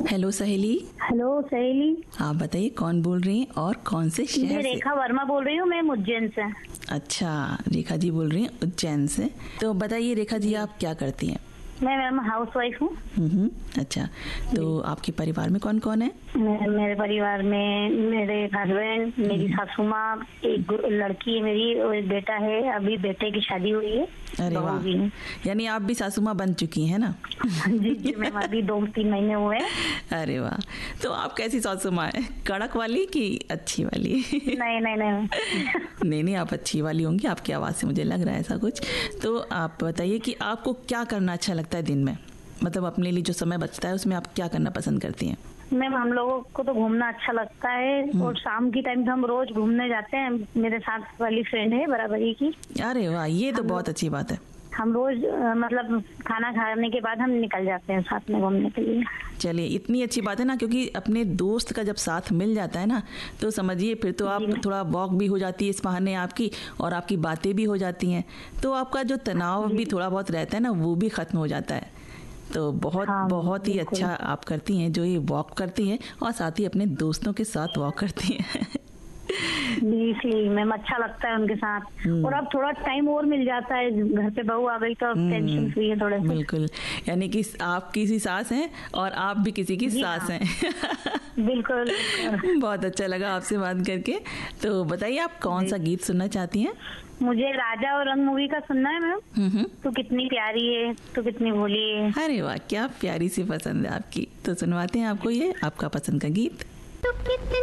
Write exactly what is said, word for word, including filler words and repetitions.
Hello सहेली। Hello सहेली। आप बताइए कौन बोल रही हैं और कौन से शहर से? मैं रेखा वर्मा बोल रही हूँ, मैं उज्जैन से। अच्छा, रेखा जी बोल रही हैं उज्जैन से। तो बताइए रेखा जी, आप क्या करती हैं? मैं मैम हाउस वाइफ हूँ। हम्म, अच्छा। तो आपके परिवार में कौन कौन है? मेरे परिवार में मेरे हस्बैंड, मेरी सासू माँ, एक लड़की है मेरी और एक बेटा है। अभी बेटे की शादी हुई है। अरे वाह, यानी आप भी सासू माँ बन चुकी हैं ना? जी जी मैम, अभी दो तीन महीने हुए। अरे वाह, तो आप कैसी सासू माँ है? कड़क वाली कि अच्छी वाली? नहीं नहीं नहीं नहीं नहीं, आप अच्छी वाली होंगी, आपकी आवाज़ से मुझे लग रहा है ऐसा कुछ। तो आप बताइए कि आपको क्या करना अच्छा लगता है दिन में, मतलब अपने लिए जो समय बचता है उसमें आप क्या करना पसंद करती हैं? मैम हम लोगों को तो घूमना अच्छा लगता है और शाम की टाइम तो हम रोज घूमने जाते हैं। मेरे साथ वाली फ्रेंड है बराबरी की। अरे वाह, ये तो बहुत अच्छी बात है। हम रोज मतलब खाना खाने के बाद हम निकल जाते हैं साथ में घूमने के लिए। चलिए, इतनी अच्छी बात है ना, क्योंकि अपने दोस्त का जब साथ मिल जाता है ना, तो समझिए फिर तो आप थोड़ा वॉक भी हो जाती है इस बहाने आपकी, और आपकी बातें भी हो जाती हैं, तो आपका जो तनाव भी थोड़ा बहुत रहता है ना, वो भी खत्म हो जाता है। तो बहुत हाँ, बहुत ही अच्छा आप करती हैं जो ये वॉक करती हैं और साथ ही अपने दोस्तों के साथ वॉक करती हैं। इसलिए मैम अच्छा लगता है उनके साथ। और अब थोड़ा टाइम और मिल जाता है, घर पे बहू आ गई तो अब टेंशन फ्री है थोड़ा सा। बिल्कुल, यानी कि आप किसी सास हैं और आप भी किसी की सास हैं। बिल्कुल। बहुत अच्छा लगा आपसे बात करके। तो बताइए आप कौन सा गीत सुनना चाहती हैं? मुझे राजा और रंग मूवी का सुनना है मैम। तू कितनी प्यारी है, तू कितनी भोली है। अरे वाह, क्या प्यारी सी पसंद है आपकी। तो सुनवाते हैं आपको ये आपका पसंद का गीत।